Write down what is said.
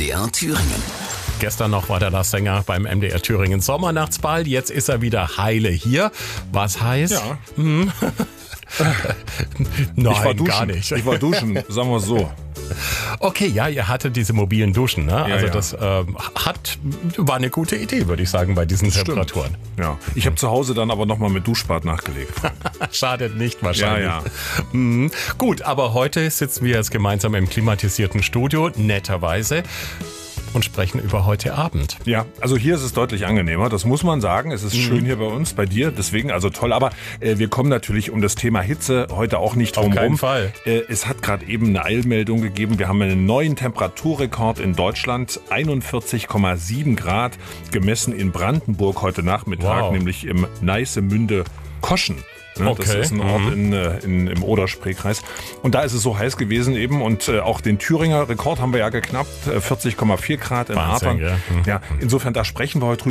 MDR Thüringen. Gestern noch war der Lars Sänger beim MDR Thüringen Sommernachtsball. Jetzt ist er wieder heile hier. Was heißt? Ja. Nein, Ich war duschen. gar nicht. Ich war duschen, sagen wir so. Okay, ja, ihr hattet diese mobilen Duschen, ne? Also ja. das war eine gute Idee, würde ich sagen, bei diesen Temperaturen. Ja. Ich habe zu Hause dann aber nochmal mit Duschbad nachgelegt. Schadet nicht wahrscheinlich. Ja. Gut, aber heute sitzen wir jetzt gemeinsam im klimatisierten Studio, netterweise, und sprechen über heute Abend. Ja, also hier ist es deutlich angenehmer, das muss man sagen. Es ist schön hier bei uns, bei dir, deswegen also toll. Aber wir kommen natürlich um das Thema Hitze heute auch nicht drum Auf keinen rum. Fall. Es hat gerade eben eine Eilmeldung gegeben. Wir haben einen neuen Temperaturrekord in Deutschland. 41,7 Grad gemessen in Brandenburg heute Nachmittag, Wow. nämlich im Neißemünde-Koschen. Ne, Okay. Das ist ein Ort im Oder-Spree-Kreis. Und da ist es so heiß gewesen eben. Und auch den Thüringer Rekord haben wir ja geknackt. 40,4 Grad in Wahnsinn, Adern. ja. Ja, insofern, da sprechen wir heute drüber.